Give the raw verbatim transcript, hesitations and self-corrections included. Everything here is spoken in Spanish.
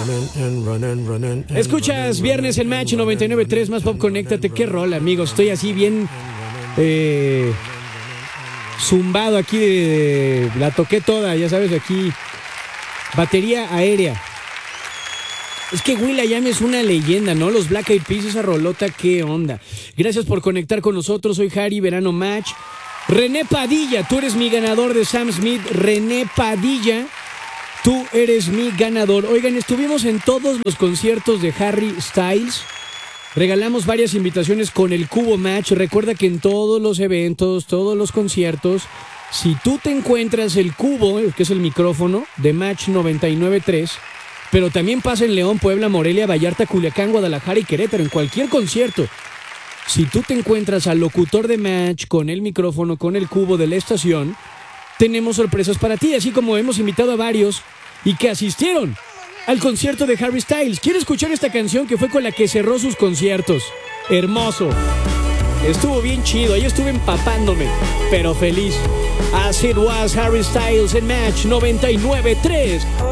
Escuchas Viernes en Match noventa y nueve punto tres más Pop, conéctate. Qué rol, amigos. Estoy así bien eh, zumbado aquí. De, de, la toqué toda, ya sabes, aquí. Batería aérea. Es que will.i.am es una leyenda, ¿no? Los Black Eyed Peas, esa rolota, qué onda. Gracias por conectar con nosotros. Soy Harry, Verano Match. René Padilla, tú eres mi ganador de Sam Smith. René Padilla, tú eres mi ganador. Oigan, estuvimos en todos los conciertos de Harry Styles. Regalamos varias invitaciones con el Cubo Match. Recuerda que en todos los eventos, todos los conciertos, si tú te encuentras el cubo, que es el micrófono de Match noventa y nueve punto tres, pero también pasa en León, Puebla, Morelia, Vallarta, Culiacán, Guadalajara y Querétaro, en cualquier concierto. Si tú te encuentras al locutor de Match con el micrófono, con el cubo de la estación, tenemos sorpresas para ti, así como hemos invitado a varios y que asistieron al concierto de Harry Styles. Quiero escuchar esta canción que fue con la que cerró sus conciertos. Hermoso. Estuvo bien chido, ahí estuve empapándome, pero feliz. As it was, Harry Styles en Match noventa y nueve punto tres.